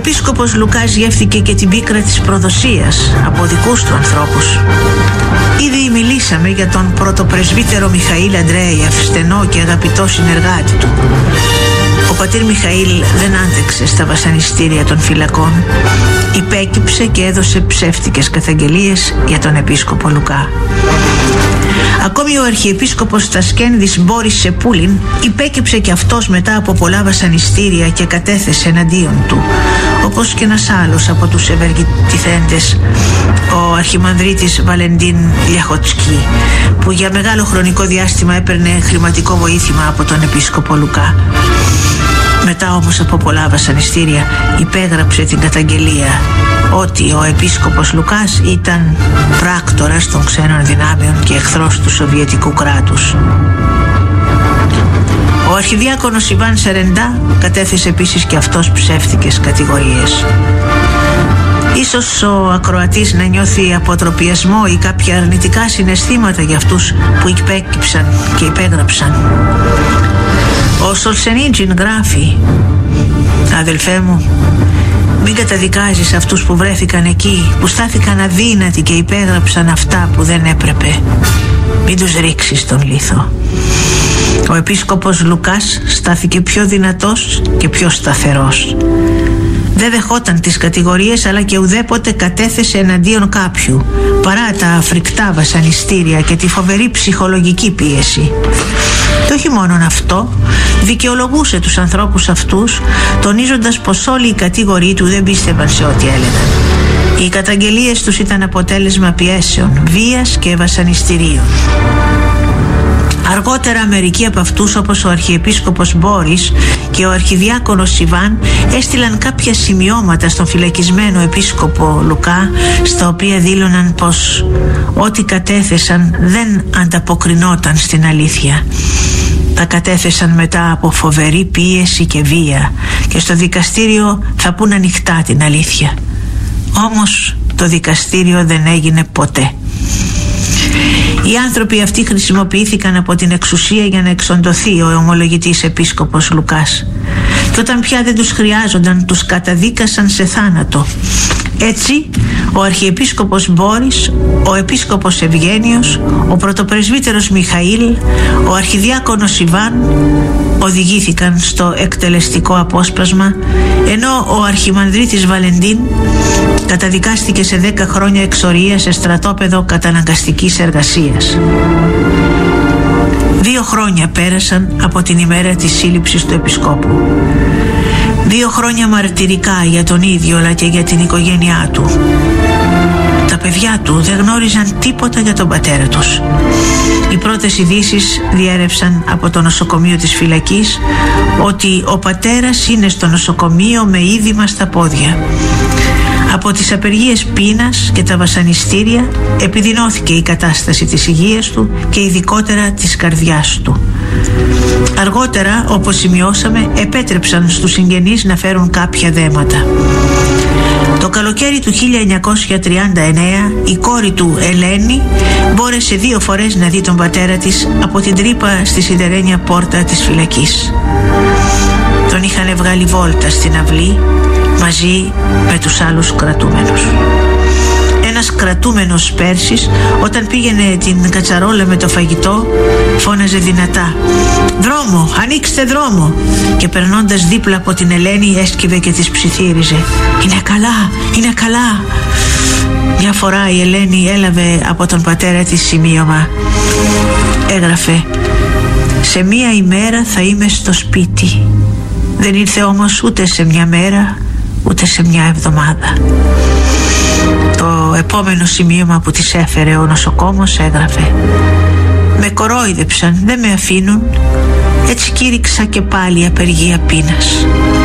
επίσκοπος Λουκάς γεύθηκε και την πίκρα της προδοσίας από δικούς του ανθρώπους. Ήδη μιλήσαμε για τον πρωτοπρεσβύτερο Μιχαήλ Αντρέιεφ, στενό και αγαπητό συνεργάτη του. Ο πατήρ Μιχαήλ δεν άντεξε στα βασανιστήρια των φυλακών, υπέκυψε και έδωσε ψεύτικες καταγγελίες για τον επίσκοπο Λουκά. Ακόμη ο αρχιεπίσκοπος Τασκένδης Μπόρις Σεπούλιν υπέκυψε και αυτός μετά από πολλά βασανιστήρια και κατέθεσε εναντίον του, όπως και ένας άλλος από τους ευεργετηθέντες, ο αρχιμανδρίτης Βαλεντίν Λιαχοτσκή, που για μεγάλο χρονικό διάστημα έπαιρνε χρηματικό βοήθημα από τον επίσκοπο Λουκά. Μετά όμως από πολλά βασανιστήρια υπέγραψε την καταγγελία ότι ο επίσκοπος Λουκάς ήταν πράκτορας των ξένων δυνάμεων και εχθρός του Σοβιετικού κράτους. Ο αρχιδιάκονος Ιβάν Σερεντά κατέθεσε επίσης και αυτός ψεύτικες κατηγορίες. Ίσως ο ακροατής να νιώθει αποτροπιασμό ή κάποια αρνητικά συναισθήματα για αυτούς που υπέκυψαν και υπέγραψαν. Ο Σολσενίτζιν γράφει: «Αδελφέ μου, μην καταδικάζεις αυτούς που βρέθηκαν εκεί, που στάθηκαν αδύνατοι και υπέγραψαν αυτά που δεν έπρεπε. Μην τους ρίξεις στον λίθο». Ο επίσκοπος Λουκάς στάθηκε πιο δυνατός και πιο σταθερός. Δεν δεχόταν τις κατηγορίες, αλλά και ουδέποτε κατέθεσε εναντίον κάποιου, παρά τα φρικτά βασανιστήρια και τη φοβερή ψυχολογική πίεση. Και όχι μόνον αυτό, δικαιολογούσε τους ανθρώπους αυτούς, τονίζοντας πως όλοι οι κατηγοροί του δεν πίστευαν σε ό,τι έλεγαν. Οι καταγγελίες τους ήταν αποτέλεσμα πιέσεων, βίας και βασανιστήριων. Αργότερα μερικοί από αυτούς, όπως ο αρχιεπίσκοπος Μπόρις και ο αρχιδιάκονος Ιβάν, έστειλαν κάποια σημειώματα στον φυλακισμένο επίσκοπο Λουκά, στα οποία δήλωναν πως ό,τι κατέθεσαν δεν ανταποκρινόταν στην αλήθεια. Τα κατέθεσαν μετά από φοβερή πίεση και βία και στο δικαστήριο θα πούν ανοιχτά την αλήθεια. Όμως το δικαστήριο δεν έγινε ποτέ. Οι άνθρωποι αυτοί χρησιμοποιήθηκαν από την εξουσία για να εξοντωθεί ο ομολογητής επίσκοπος Λουκάς, και όταν πια δεν τους χρειάζονταν τους καταδίκασαν σε θάνατο. Έτσι ο αρχιεπίσκοπος Μπόρις, ο επίσκοπος Ευγένιος, ο πρωτοπρεσβύτερος Μιχαήλ, ο αρχιδιάκονος Ιβάν οδηγήθηκαν στο εκτελεστικό απόσπασμα, ενώ ο αρχιμανδρίτης Βαλεντίν καταδικάστηκε σε 10 χρόνια εξορία σε στρατόπεδο καταναγκαστικής εργασίας. 2 χρόνια πέρασαν από την ημέρα της σύλληψης του επισκόπου. 2 χρόνια μαρτυρικά για τον ίδιο αλλά και για την οικογένειά του. Τα παιδιά του δεν γνώριζαν τίποτα για τον πατέρα τους. Οι πρώτες ειδήσεις διέρευσαν από το νοσοκομείο της φυλακής ότι ο πατέρας είναι στο νοσοκομείο με είδημα στα πόδια. Από τις απεργίες πείνας και τα βασανιστήρια επιδεινώθηκε η κατάσταση της υγείας του και ειδικότερα της καρδιάς του. Αργότερα, όπως σημειώσαμε, επέτρεψαν στους συγγενείς να φέρουν κάποια δέματα. Το καλοκαίρι του 1939 η κόρη του Ελένη μπόρεσε 2 φορές να δει τον πατέρα της από την τρύπα στη σιδερένια πόρτα της φυλακής. Τον είχαν βγάλει βόλτα στην αυλή μαζί με τους άλλους κρατούμενους. Ένας κρατούμενος Πέρσης, όταν πήγαινε την κατσαρόλα με το φαγητό, φώναζε δυνατά: «Δρόμο, ανοίξτε δρόμο!» και περνώντας δίπλα από την Ελένη έσκυβε και της ψιθύριζε: «Είναι καλά, είναι καλά!» Μια φορά η Ελένη έλαβε από τον πατέρα της σημείωμα. Έγραφε: «Σε μία ημέρα θα είμαι στο σπίτι». Δεν ήρθε όμως ούτε σε μια μέρα, ούτε σε μια εβδομάδα. Το επόμενο σημείωμα που της έφερε ο νοσοκόμος έγραφε: «Με κορόιδεψαν, δεν με αφήνουν, έτσι κήρυξα και πάλι απεργία πείνας».